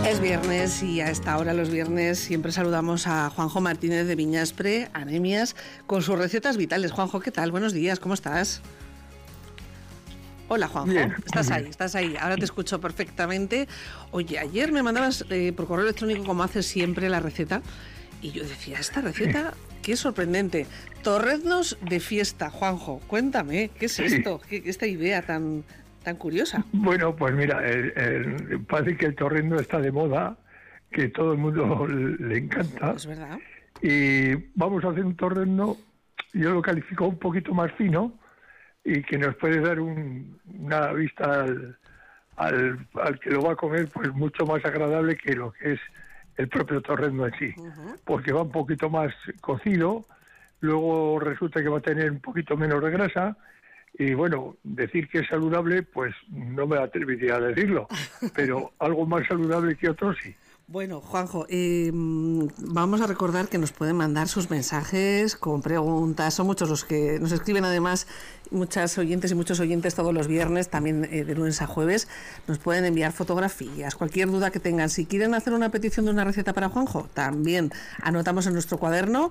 Es viernes y a esta hora los viernes siempre saludamos a Juanjo Martínez de Viñaspre, Anemias, con sus recetas vitales. Juanjo, ¿qué tal? Buenos días, ¿cómo estás? Hola, Juanjo. Bien, estás ahí. Ahora te escucho perfectamente. Oye, ayer me mandabas por correo electrónico, como haces siempre, la receta. Y yo decía, esta receta, qué sorprendente. Torreznos de fiesta, Juanjo. Cuéntame, ¿qué es esto? ¿Qué esta idea tan curiosa? Bueno, pues mira, parece que el torrezno está de moda, que todo el mundo le encanta. Es verdad. Y vamos a hacer un torrezno, yo lo califico un poquito más fino y que nos puede dar una vista al que lo va a comer pues mucho más agradable que lo que es el propio torrezno en sí. Porque va un poquito más cocido, luego resulta que va a tener un poquito menos de grasa. Y bueno, decir que es saludable, pues no me atrevería a decirlo, pero algo más saludable que otros sí. Bueno, Juanjo, vamos a recordar que nos pueden mandar sus mensajes con preguntas. Son muchos los que nos escriben, además, muchas oyentes y muchos oyentes todos los viernes, también de lunes a jueves. Nos pueden enviar fotografías, cualquier duda que tengan. Si quieren hacer una petición de una receta para Juanjo, también anotamos en nuestro cuaderno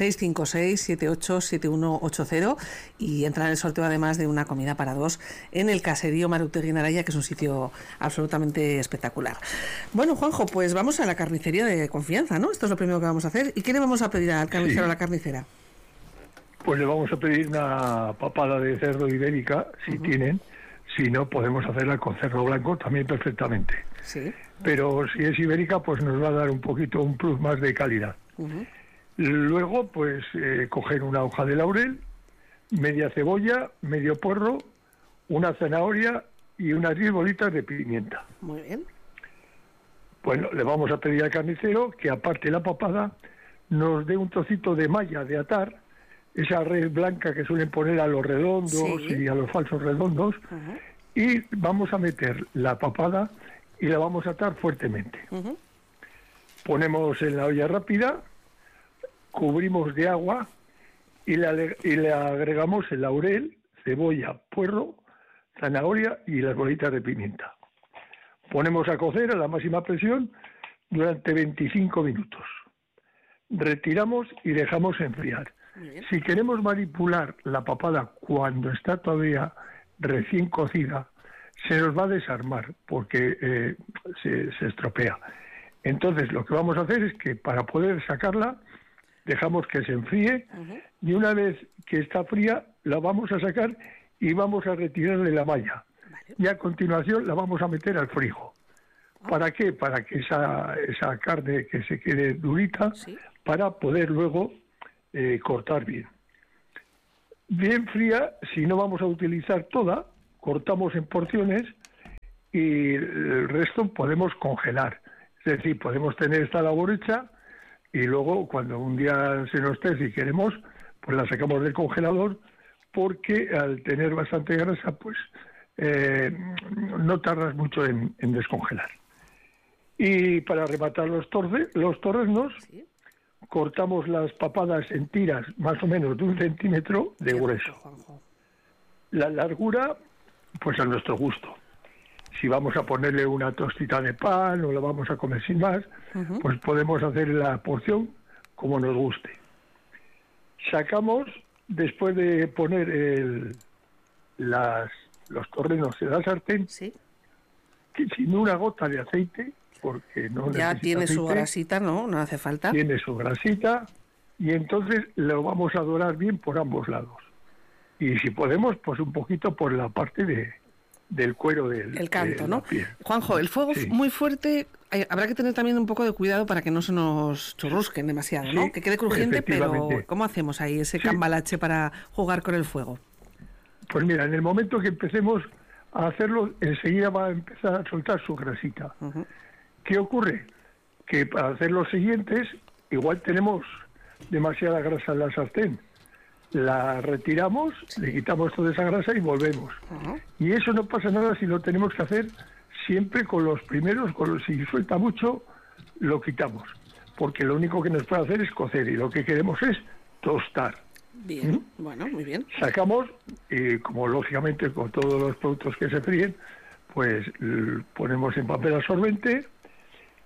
656-787180 y entrar en el sorteo, además, de una comida para dos en el caserío Marutegui en Araya, que es un sitio absolutamente espectacular. Bueno, Juanjo, pues vamos a la carnicería de confianza, ¿no? Esto es lo primero que vamos a hacer. ¿Y qué le vamos a pedir al carnicero o a la carnicera? Pues le vamos a pedir una papada de cerdo ibérica, si tienen. Si no, podemos hacerla con cerdo blanco también perfectamente. Sí. Pero si es ibérica, pues nos va a dar un plus más de calidad. Luego, pues coger una hoja de laurel, media cebolla, medio puerro, una zanahoria y unas 10 bolitas de pimienta. Muy bien. Bueno, le vamos a pedir al carnicero que, aparte de la papada, nos dé un trocito de malla de atar, esa red blanca que suelen poner a los redondos y a los falsos redondos, y vamos a meter la papada y la vamos a atar fuertemente. Ponemos en la olla rápida, cubrimos de agua y le agregamos el laurel, cebolla, puerro, zanahoria y las bolitas de pimienta. Ponemos a cocer a la máxima presión durante 25 minutos. Retiramos y dejamos enfriar. Si queremos manipular la papada cuando está todavía recién cocida, se nos va a desarmar porque se estropea. Entonces, lo que vamos a hacer es que, para poder sacarla, dejamos que se enfríe y una vez que está fría, la vamos a sacar y vamos a retirarle la malla. Y a continuación la vamos a meter al frigo. ¿Para qué? Para que esa carne que se quede durita, para poder luego cortar bien. Bien fría, si no vamos a utilizar toda, cortamos en porciones y el resto podemos congelar. Es decir, podemos tener esta labor hecha y luego, cuando un día se nos esté, si queremos, pues la sacamos del congelador, porque al tener bastante grasa, pues no tardas mucho en descongelar. Y para rematar los torreznos, cortamos las papadas en tiras más o menos de 1 centímetro de grueso. La largura, pues a nuestro gusto. Si vamos a ponerle una tostita de pan o la vamos a comer sin más, pues podemos hacer la porción como nos guste. Sacamos, después de poner los torreznos en la sartén, que sin una gota de aceite, porque no ya tiene aceite, su grasita, ¿no? No hace falta. Tiene su grasita y entonces lo vamos a dorar bien por ambos lados. Y si podemos, pues un poquito por la parte del cuero del canto, ¿no? Juanjo, el fuego muy fuerte, habrá que tener también un poco de cuidado para que no se nos churrusquen demasiado, ¿no? Que quede crujiente, pero ¿cómo hacemos ahí ese cambalache para jugar con el fuego? Pues mira, en el momento que empecemos a hacerlo, enseguida va a empezar a soltar su grasita. ¿Qué ocurre? Que para hacer los siguientes, igual tenemos demasiada grasa en la sartén. La retiramos, le quitamos toda esa grasa y volvemos. Y eso no pasa nada si lo tenemos que hacer siempre con los primeros. Si suelta mucho, lo quitamos. Porque lo único que nos puede hacer es cocer y lo que queremos es tostar. Bien, bueno, muy bien. Sacamos y, como lógicamente con todos los productos que se fríen, pues ponemos en papel absorbente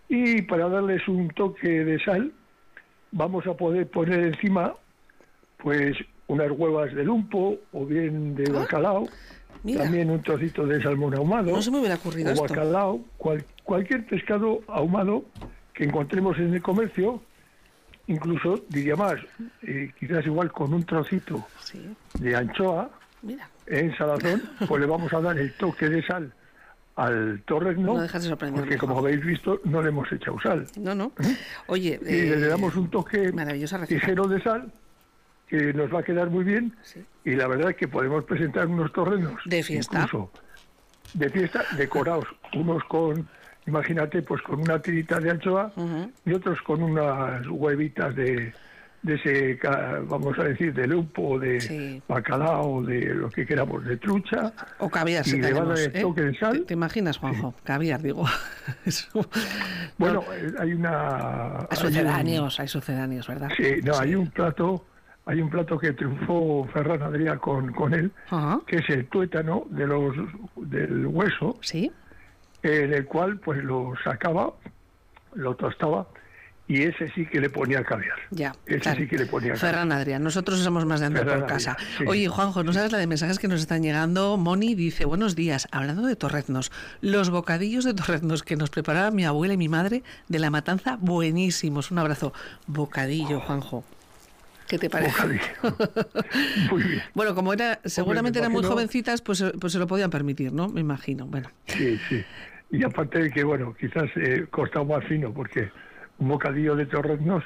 Y para darles un toque de sal, vamos a poder poner encima pues unas huevas de lumpo o bien de bacalao, también un trocito de salmón ahumado, no se me hubiera ocurrido o esto. bacalao, cualquier pescado ahumado que encontremos en el comercio, incluso diría más, quizás igual con un trocito de anchoa en salazón, pues le vamos a dar el toque de sal al torrezno, porque como habéis visto no le hemos echado sal. No. Oye, y le damos un toque ligero de sal que nos va a quedar muy bien, y la verdad es que podemos presentar unos torreznos de fiesta, incluso de fiesta, decorados, unos con, imagínate, pues con una tirita de anchoa y otros con unas huevitas de ese, vamos a decir, de lumpo, de bacalao, de lo que queramos, de trucha. O caviar, y le van a dar el toque de sal. ¿Te imaginas, Juanjo? Sí. Caviar, digo. Bueno, hay una... Hay sucedáneos, ¿verdad? Sí, no, hay un plato que triunfó Ferran Adrià con él, que es el tuétano del hueso, en el cual pues lo sacaba, lo tostaba, y ese sí que le ponía caviar. Sí que le ponía caviar. Ferran Adrià, nosotros somos más de andar por casa. Sí. Oye, Juanjo, ¿no sabes la de mensajes que nos están llegando? Moni dice, buenos días, hablando de torreznos, los bocadillos de torreznos que nos preparaba mi abuela y mi madre de la Matanza, buenísimos. Un abrazo. Bocadillo, Juanjo. ¿Qué te parece? Muy bien. Bueno, como seguramente eran muy jovencitas, pues se lo podían permitir, ¿no? Me imagino. Bueno. Sí. Y aparte de que, bueno, quizás costaba más fino, porque un bocadillo de torreznos,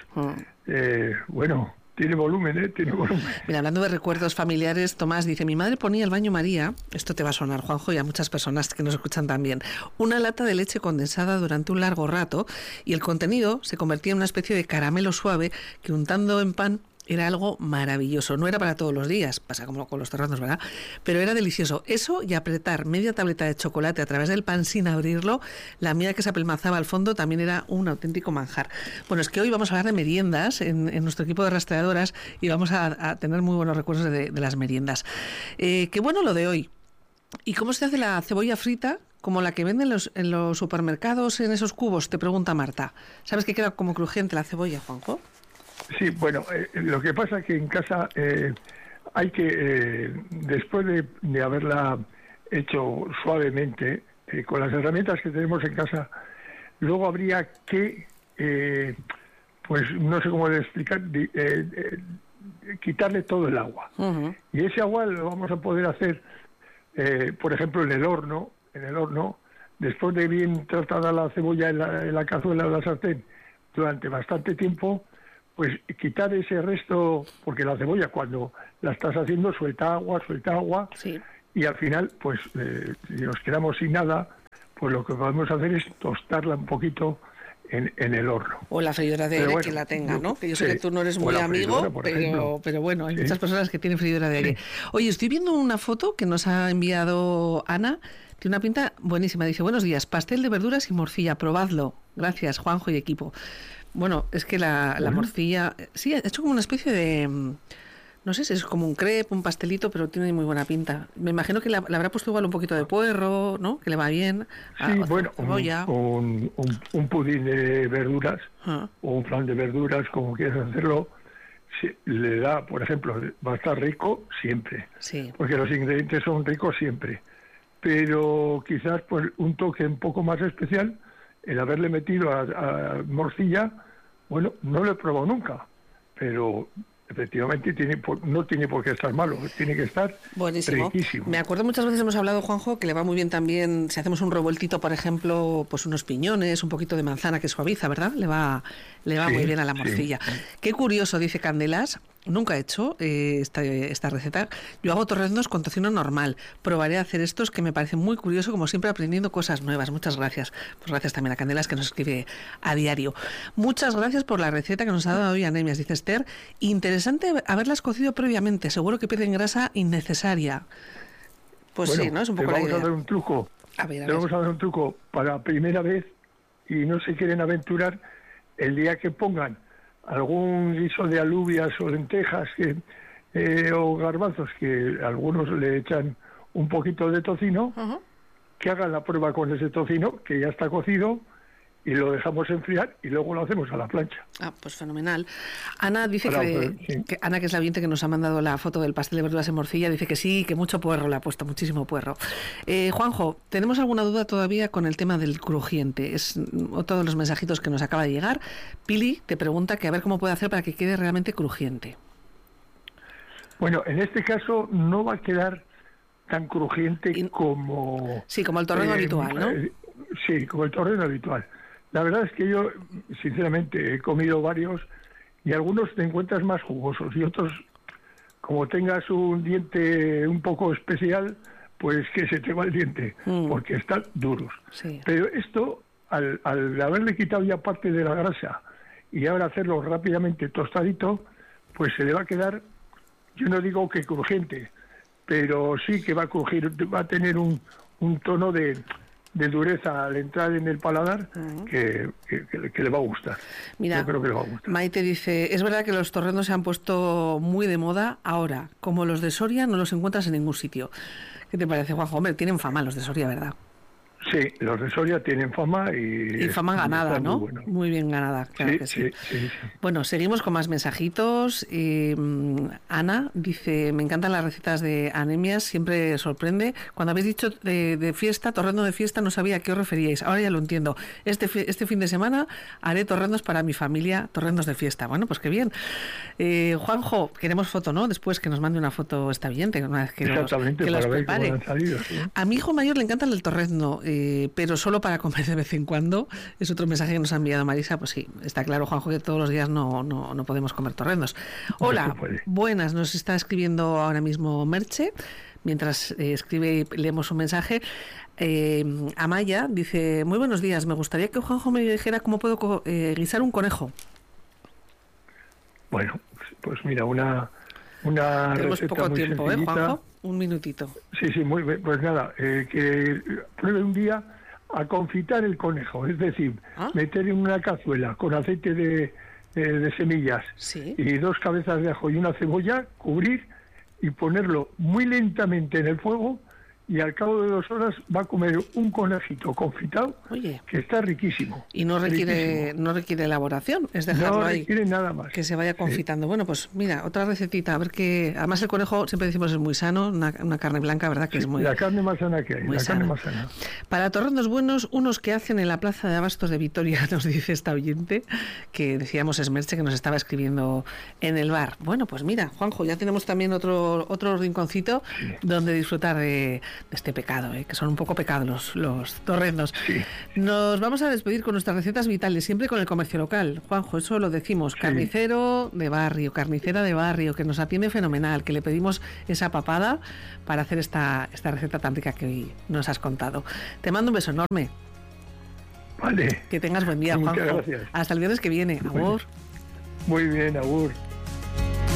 bueno, tiene volumen, tiene volumen. Mira, hablando de recuerdos familiares, Tomás dice, mi madre ponía al baño María, esto te va a sonar, Juanjo, y a muchas personas que nos escuchan también, una lata de leche condensada durante un largo rato, y el contenido se convertía en una especie de caramelo suave que untando en pan era algo maravilloso. No era para todos los días, pasa como con los torreznos, ¿verdad? Pero era delicioso. Eso y apretar media tableta de chocolate a través del pan sin abrirlo, la miel que se apelmazaba al fondo también era un auténtico manjar. Bueno, es que hoy vamos a hablar de meriendas en nuestro equipo de rastreadoras y vamos a tener muy buenos recuerdos de las meriendas. Qué bueno lo de hoy. ¿Y cómo se hace la cebolla frita? Como la que venden en los supermercados en esos cubos, te pregunta Marta. ¿Sabes que queda como crujiente la cebolla, Juanjo? Sí, bueno, lo que pasa es que en casa hay que, después de haberla hecho suavemente, con las herramientas que tenemos en casa, luego habría que, pues no sé cómo explicar, quitarle todo el agua. Y ese agua lo vamos a poder hacer, por ejemplo, en el horno, después de bien tratada la cebolla en la cazuela o la sartén durante bastante tiempo, pues quitar ese resto, porque la cebolla cuando la estás haciendo suelta agua, y al final, pues si nos quedamos sin nada, pues lo que podemos hacer es tostarla un poquito en el horno. O la freidora de aire, que la tenga, ¿no? Que yo sé que tú no eres muy amigo, pero bueno, hay muchas personas que tienen freidora de aire. Oye, estoy viendo una foto que nos ha enviado Ana, tiene una pinta buenísima. Dice, buenos días, pastel de verduras y morcilla, probadlo. Gracias, Juanjo y equipo. Bueno, es que la morcilla, sí, ha hecho como una especie de, no sé si es como un crepe, un pastelito, pero tiene muy buena pinta. Me imagino que le habrá puesto igual un poquito de puerro, ¿no? Que le va bien. Sí, bueno, un pudín de verduras o un flan de verduras, como quieras hacerlo, le da, por ejemplo, va a estar rico siempre, porque los ingredientes son ricos siempre. Pero quizás pues un toque un poco más especial, el haberle metido a morcilla, bueno, no lo he probado nunca, pero efectivamente no tiene por qué estar malo, tiene que estar buenísimo. Riquísimo. Me acuerdo muchas veces hemos hablado, Juanjo, que le va muy bien también, si hacemos un revueltito, por ejemplo, pues unos piñones, un poquito de manzana que suaviza, ¿verdad? Le va muy bien a la morcilla. Sí. Qué curioso, dice Candelas. Nunca he hecho esta receta. Yo hago torreznos con tocino normal. Probaré a hacer estos, que me parece muy curioso, como siempre aprendiendo cosas nuevas. Muchas gracias. Pues gracias también a Candelas, que nos escribe a diario. Muchas gracias por la receta que nos ha dado hoy Anemias, dice Esther. Interesante haberlas cocido previamente. Seguro que pierden grasa innecesaria. Pues bueno, sí, ¿no? Es un poco la idea. Vamos a dar un truco. Vamos a dar un truco para primera vez y no se quieren aventurar el día que pongan algún guiso de alubias o lentejas o garbanzos, que algunos le echan un poquito de tocino, que hagan la prueba con ese tocino, que ya está cocido, y lo dejamos enfriar y luego lo hacemos a la plancha. Ah, pues fenomenal. Ana dice Sí. que Ana, que es la oyente que nos ha mandado la foto del pastel de verduras en morcilla, dice que sí, que mucho puerro le ha puesto, muchísimo puerro. Juanjo, ¿tenemos alguna duda todavía con el tema del crujiente? Es otro de los mensajitos que nos acaba de llegar. Pili te pregunta que a ver cómo puede hacer para que quede realmente crujiente. Bueno, en este caso no va a quedar tan crujiente como... Sí, como el torreno habitual, ¿no? Sí, como el torreno habitual. La verdad es que yo, sinceramente, he comido varios y algunos te encuentras más jugosos y otros, como tengas un diente un poco especial, pues que se te va el diente, porque están duros. Sí. Pero esto, al haberle quitado ya parte de la grasa y ahora hacerlo rápidamente tostadito, pues se le va a quedar, yo no digo que crujiente, pero sí que va a crujir, va a tener un tono de dureza al entrar en el paladar que le va a gustar. Mira, yo creo que le va a gustar. Maite dice, es verdad que los torrendos se han puesto muy de moda ahora, como los de Soria no los encuentras en ningún sitio. ¿Qué te parece, Juanjo? Hombre, tienen fama los de Soria, ¿verdad? Sí, los de Soria tienen fama y fama ganada, ¿no? Muy, bueno. Muy bien ganada, claro que sí. Sí. Bueno, seguimos con más mensajitos. Ana dice, me encantan las recetas de anemias, siempre sorprende. Cuando habéis dicho de fiesta, torrendo de fiesta, no sabía a qué os referíais. Ahora ya lo entiendo. Este fin de semana haré torrendos para mi familia, torrendos de fiesta. Bueno, pues qué bien. Juanjo, queremos foto, ¿no? Después que nos mande una foto esta oyente, una vez que los prepare. Han salido, ¿sí? A mi hijo mayor le encanta el torrendo, pero solo para comer de vez en cuando. Es otro mensaje que nos ha enviado Marisa. Pues sí, está claro, Juanjo, que todos los días no podemos comer torrendos. Hola, buenas, nos está escribiendo ahora mismo Merche. Mientras escribe y leemos un mensaje, Amaya dice, muy buenos días, me gustaría que Juanjo me dijera cómo puedo guisar un conejo. Bueno, pues mira, una tenemos receta poco muy tiempo, sencillita. Juanjo, un minutito. Sí, muy bien. Pues nada, que pruebe un día a confitar el conejo, es decir, meter en una cazuela con aceite de semillas y 2 cabezas de ajo y una cebolla, cubrir y ponerlo muy lentamente en el fuego, y al cabo de 2 horas va a comer un conejito confitado. Oye, que está riquísimo. Y no requiere elaboración, es dejarlo ahí. No requiere nada más. Que se vaya confitando. Bueno, pues mira, otra recetita, a ver que... Además el conejo, siempre decimos, es muy sano, una carne blanca, ¿verdad? Que es muy... La carne más sana que hay, carne más sana. Para torrendos buenos, unos que hacen en la Plaza de Abastos de Vitoria, nos dice esta oyente, que decíamos es Merche, que nos estaba escribiendo en el bar. Bueno, pues mira, Juanjo, ya tenemos también otro rinconcito donde disfrutar de este pecado, que son un poco pecados los torrendos. Sí. Nos vamos a despedir con nuestras recetas vitales, siempre con el comercio local. Juanjo, eso lo decimos, carnicero de barrio, carnicera de barrio, que nos atiende fenomenal, que le pedimos esa papada para hacer esta receta tan rica que hoy nos has contado. Te mando un beso enorme. Vale. Que tengas buen día, Muchas Juanjo. Gracias. Hasta el viernes que viene. Agur. Muy bien, agur.